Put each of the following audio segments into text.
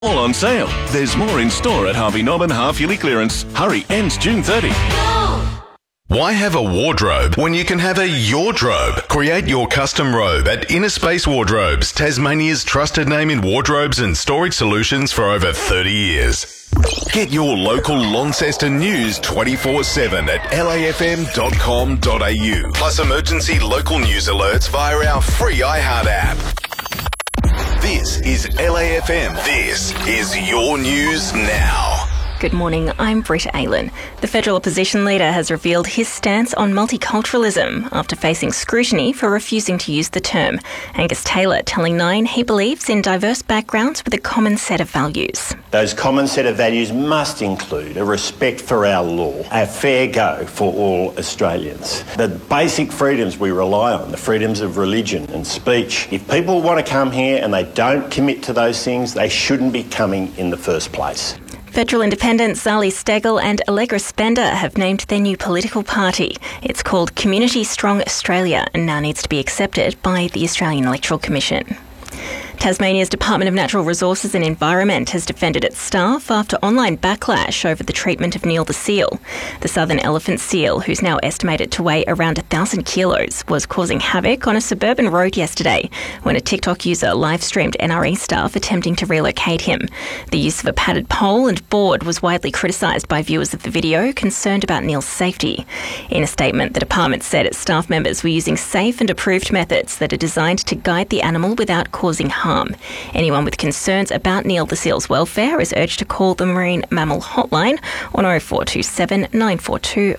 All on sale. There's more in store at Harvey Norman half-yearly clearance. Hurry, ends June 30. Why have a wardrobe when you can have a yardrobe? Create your custom robe at Inner Space Wardrobes, Tasmania's trusted name in wardrobes and storage solutions for over 30 years. Get your local Launceston news 24/7 at lafm.com.au. Plus emergency local news alerts via our free iHeart app. This is LAFM. This is your news now. Good morning, I'm Britt Aylan. The federal opposition leader has revealed his stance on multiculturalism after facing scrutiny for refusing to use the term. Angus Taylor telling Nine he believes in diverse backgrounds with a common set of values. Those common set of values must include a respect for our law, a fair go for all Australians. The basic freedoms we rely on, the freedoms of religion and speech. If people want to come here and they don't commit to those things, they shouldn't be coming in the first place. Federal independents Zali Steggall and Allegra Spender have named their new political party. It's called Community Strong Australia and now needs to be accepted by the Australian Electoral Commission. Tasmania's Department of Natural Resources and Environment has defended its staff after online backlash over the treatment of Neil the seal. The southern elephant seal, who's now estimated to weigh around 1,000 kilos, was causing havoc on a suburban road yesterday when a TikTok user live-streamed NRE staff attempting to relocate him. The use of a padded pole and board was widely criticised by viewers of the video, concerned about Neil's safety. In a statement, the department said its staff members were using safe and approved methods that are designed to guide the animal without causing harm. Anyone with concerns about Neil the seal's welfare is urged to call the Marine Mammal Hotline on 0427 942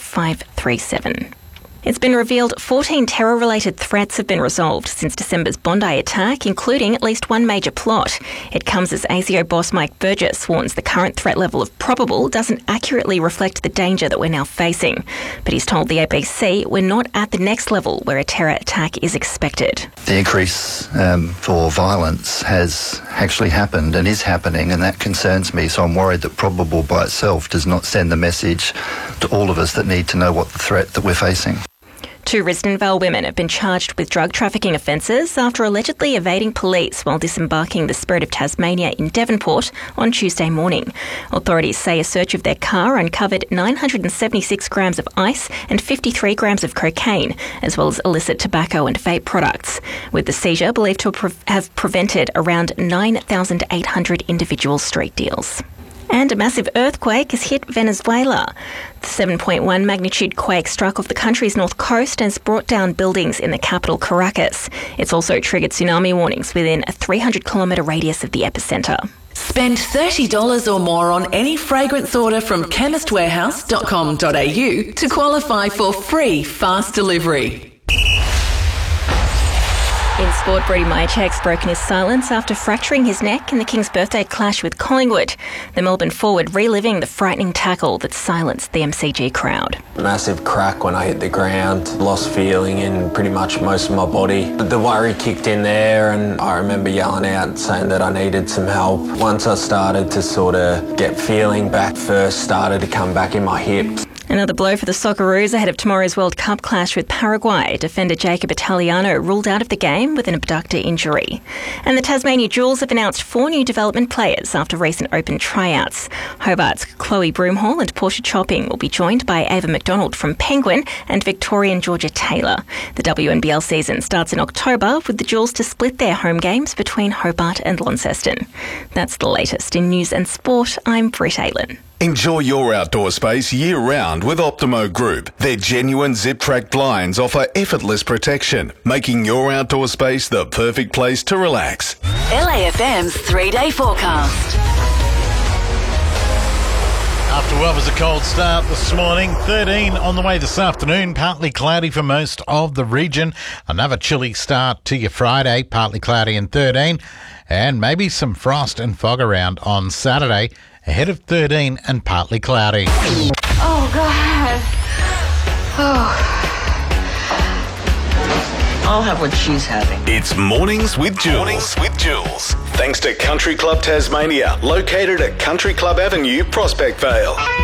537. It's been revealed 14 terror-related threats have been resolved since December's Bondi attack, including at least one major plot. It comes as ASIO boss Mike Burgess warns the current threat level of probable doesn't accurately reflect the danger that we're now facing. But he's told the ABC we're not at the next level where a terror attack is expected. The increase for violence has actually happened and is happening, and that concerns me. So I'm worried that probable by itself does not send the message to all of us that need to know what the threat that we're facing. 2 Risdon Vale women have been charged with drug trafficking offences after allegedly evading police while disembarking the Spirit of Tasmania in Devonport on Tuesday morning. Authorities say a search of their car uncovered 976 grams of ice and 53 grams of cocaine, as well as illicit tobacco and vape products, with the seizure believed to have prevented around 9,800 individual street deals. And a massive earthquake has hit Venezuela. The 7.1 magnitude quake struck off the country's north coast and has brought down buildings in the capital, Caracas. It's also triggered tsunami warnings within a 300-kilometre radius of the epicentre. Spend $30 or more on any fragrance order from chemistwarehouse.com.au to qualify for free fast delivery. In sport, Brody Myercheck's broken his silence after fracturing his neck in the King's birthday clash with Collingwood. The Melbourne forward reliving the frightening tackle that silenced the MCG crowd. Massive crack when I hit the ground, lost feeling in pretty much most of my body. But the worry kicked in there and I remember yelling out saying that I needed some help. Once I started to sort of get feeling back, first started to come back in my hips. Another blow for the Socceroos ahead of tomorrow's World Cup clash with Paraguay. Defender Jacob Italiano ruled out of the game with an abductor injury. And the Tasmania Jewels have announced 4 new development players after recent open tryouts. Hobart's Chloe Broomhall and Portia Chopping will be joined by Ava McDonald from Penguin and Victorian Georgia Taylor. The WNBL season starts in October with the Jewels to split their home games between Hobart and Launceston. That's the latest in news and sport. I'm Britt Aylan. Enjoy your outdoor space year-round with Optimo Group. Their genuine zip-track blinds offer effortless protection, making your outdoor space the perfect place to relax. LAFM's 3-day forecast. After what was a cold start this morning, 13 on the way this afternoon, partly cloudy for most of the region. Another chilly start to your Friday, partly cloudy and 13, and maybe some frost and fog around on Saturday, ahead of 13 and partly cloudy. Oh, God. Oh. I'll have what she's having. It's Mornings with Jules. Thanks to Country Club Tasmania, located at Country Club Avenue, Prospect Vale.